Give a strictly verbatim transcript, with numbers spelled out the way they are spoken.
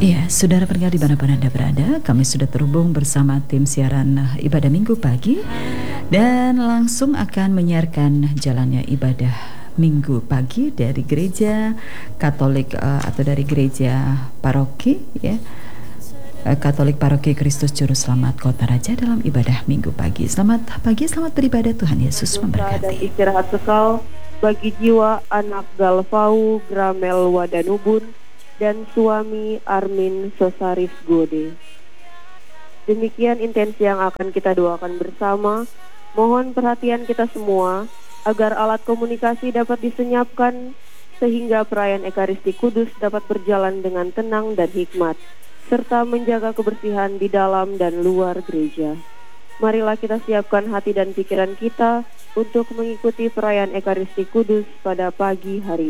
Iya, saudara pendengar dimanapun Anda berada, kami sudah terhubung bersama tim siaran eh, ibadah minggu pagi dan langsung akan menyiarkan jalannya ibadah minggu pagi dari gereja Katolik eh, atau dari gereja paroki ya, eh, Katolik Paroki Kristus Juru Selamat Kota Raja dalam ibadah minggu pagi. Selamat pagi, selamat beribadah, Tuhan Yesus Dosa dan memberkati. istirahat kekal bagi jiwa anak Galvau Gramel Wadanubun dan suami Armin Sosaris Gode. Demikian intensi yang akan kita doakan bersama. Mohon perhatian kita semua agar alat komunikasi dapat disenyapkan sehingga perayaan Ekaristi Kudus dapat berjalan dengan tenang dan hikmat serta menjaga kebersihan di dalam dan luar gereja. Marilah kita siapkan hati dan pikiran kita untuk mengikuti perayaan Ekaristi Kudus pada pagi hari